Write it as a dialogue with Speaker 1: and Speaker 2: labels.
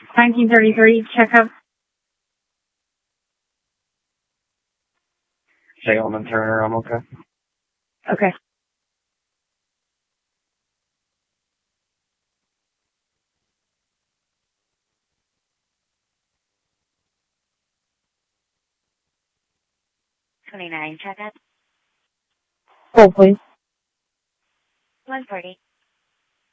Speaker 1: 1933 checkup.
Speaker 2: Salem and Turner, I'm okay.
Speaker 1: Okay.
Speaker 3: '29 checkup.
Speaker 1: Hold, please.
Speaker 3: 140.